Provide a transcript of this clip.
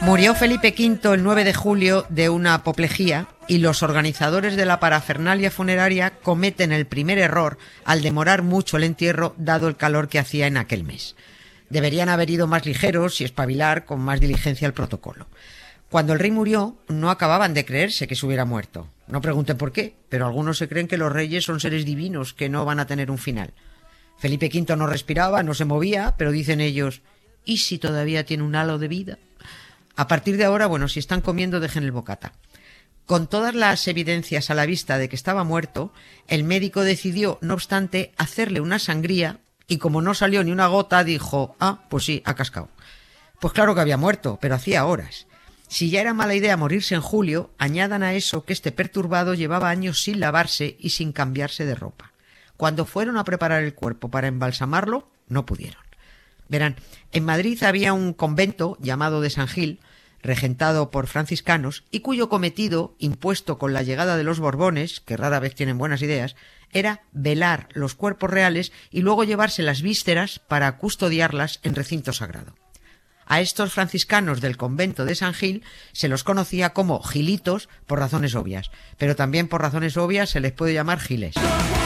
Murió Felipe V el 9 de julio de una apoplejía y los organizadores de la parafernalia funeraria cometen el primer error al demorar mucho el entierro dado el calor que hacía en aquel mes. Deberían haber ido más ligeros y espabilar con más diligencia el protocolo. Cuando el rey murió, no acababan de creerse que se hubiera muerto. No pregunten por qué, pero algunos se creen que los reyes son seres divinos que no van a tener un final. Felipe V no respiraba, no se movía, pero dicen ellos, ¿y si todavía tiene un halo de vida? A partir de ahora, bueno, si están comiendo, dejen el bocata. Con todas las evidencias a la vista de que estaba muerto, el médico decidió, no obstante, hacerle una sangría y como no salió ni una gota, dijo, pues sí, ha cascado. Pues claro que había muerto, pero hacía horas. Si ya era mala idea morirse en julio, añadan a eso que este perturbado llevaba años sin lavarse y sin cambiarse de ropa. Cuando fueron a preparar el cuerpo para embalsamarlo, no pudieron. Verán, en Madrid había un convento llamado de San Gil, regentado por franciscanos, y cuyo cometido, impuesto con la llegada de los Borbones, que rara vez tienen buenas ideas, era velar los cuerpos reales y luego llevarse las vísceras para custodiarlas en recinto sagrado. A estos franciscanos del convento de San Gil se los conocía como gilitos por razones obvias, pero también por razones obvias se les puede llamar giles.